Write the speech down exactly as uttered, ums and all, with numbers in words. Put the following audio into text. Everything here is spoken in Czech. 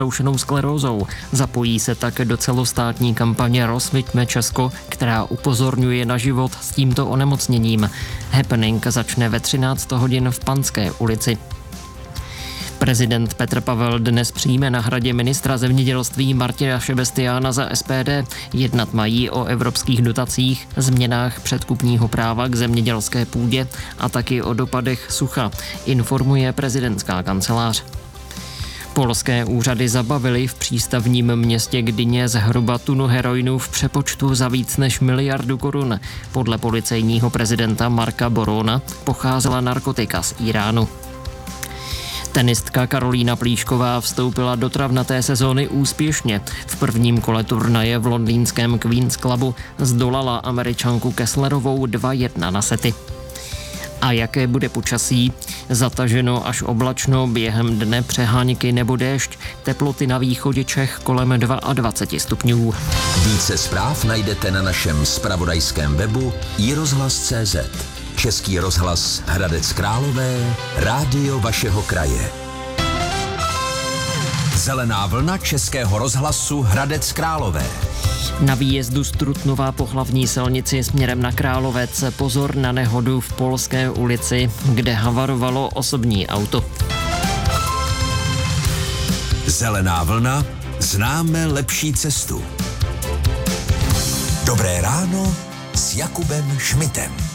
roušenou sklerózou. Zapojí se tak do celostátní kampaně Rozsviťme Česko, která upozorňuje na život s tímto onemocněním. Happening začne ve třináct hodin v Panské ulici. Prezident Petr Pavel dnes přijme na Hradě ministra zemědělství Martina Šebestiána za S P D. Jednat mají o evropských dotacích, změnách předkupního práva k zemědělské půdě a taky o dopadech sucha, informuje prezidentská kancelář. Polské úřady zabavily v přístavním městě Gdyně zhruba tunu heroinu v přepočtu za víc než miliardu korun. Podle policejního prezidenta Marka Borona pocházela narkotika z Íránu. Tenistka Karolína Plíšková vstoupila do travnaté sezóny úspěšně. V prvním kole turnaje v londýnském Queen's Clubu zdolala Američanku Kesslerovou dva jedna na sety. A jaké bude počasí? Zataženo až oblačno, během dne přeháňky nebo déšť, teploty na východě Čech kolem dvacet dva stupňů. Více zpráv najdete na našem zpravodajském webu i rozhlas tečka cé zet. Český rozhlas Hradec Králové, rádio vašeho kraje. Zelená vlna Českého rozhlasu Hradec Králové. Na výjezdu z Trutnova po hlavní silnici směrem na Královec pozor na nehodu v Polské ulici, kde havarovalo osobní auto. Zelená vlna, známe lepší cestu. Dobré ráno s Jakubem Šmitem.